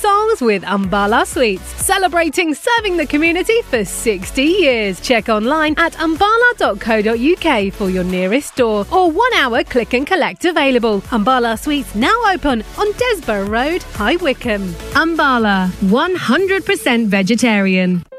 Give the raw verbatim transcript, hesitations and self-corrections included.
songs with Umbala Sweets, celebrating serving the community for sixty years. Check online at umbala dot co dot uk for your nearest store or one hour click and collect available. Umbala Sweets now open on Desborough Road, High Wycombe. Umbala, one hundred percent vegetarian.